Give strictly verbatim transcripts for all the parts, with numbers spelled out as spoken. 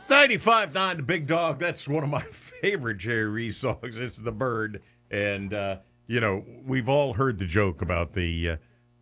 ninety-five nine The Big Dog. That's one of my favorite Jerry Reed songs. It's The Bird. And, uh, you know, we've all heard the joke about the, uh,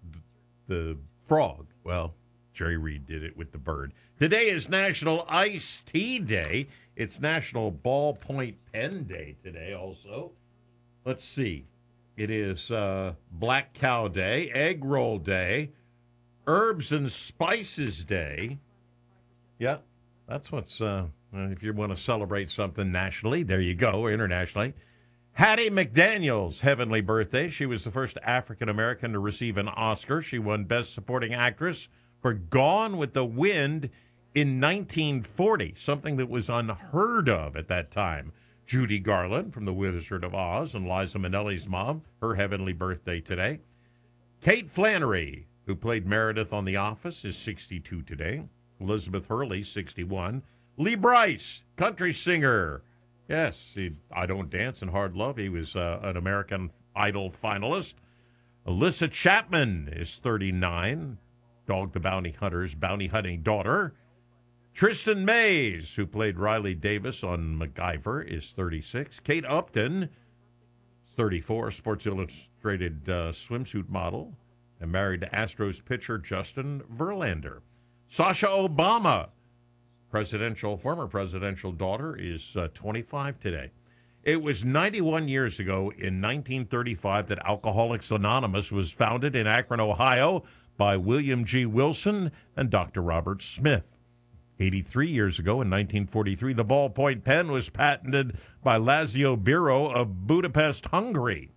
the frog. Well, Jerry Reed did it with the bird. Today is National Iced Tea Day. It's National Ballpoint Pen Day today also. Let's see. It is uh, Black Cow Day, Egg Roll Day, Herbs and Spices Day. Yeah, that's what's, uh, if you want to celebrate something nationally, there you go, internationally. Hattie McDaniel's heavenly birthday. She was the first African-American to receive an Oscar. She won Best Supporting Actress for Gone with the Wind in nineteen forty, something that was unheard of at that time. Judy Garland from The Wizard of Oz and Liza Minnelli's mom, her heavenly birthday today. Kate Flannery, who played Meredith on The Office, is sixty-two today. Elizabeth Hurley, sixty-one. Lee Brice, country singer. Yes, he, I Don't Dance in Hard Love. He was uh, an American Idol finalist. Alyssa Chapman is thirty-nine. Dog the Bounty Hunter's bounty hunting daughter. Tristan Mays, who played Riley Davis on MacGyver, is thirty-six. Kate Upton is thirty-four, Sports Illustrated uh, swimsuit model, and married to Astros pitcher Justin Verlander. Sasha Obama, presidential former presidential daughter, is uh, twenty-five today. It was ninety-one years ago in nineteen thirty-five that Alcoholics Anonymous was founded in Akron, Ohio by William G. Wilson and Doctor Robert Smith. eighty-three years ago in nineteen forty-three, the ballpoint pen was patented by Lazio Biro of Budapest, Hungary.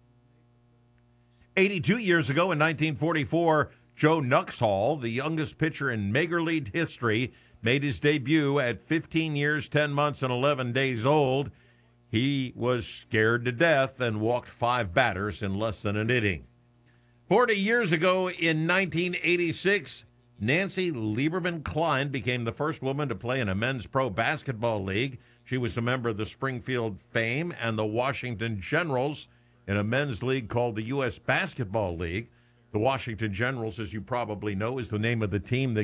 eighty-two years ago in nineteen forty-four, Joe Nuxhall, the youngest pitcher in Major League history, made his debut at fifteen years, ten months, and eleven days old. He was scared to death and walked five batters in less than an inning. forty years ago in nineteen eighty-six, Nancy Lieberman Klein became the first woman to play in a men's pro basketball league. She was a member of the Springfield Fame and the Washington Generals in a men's league called the U S Basketball League. The Washington Generals, as you probably know, is the name of the team that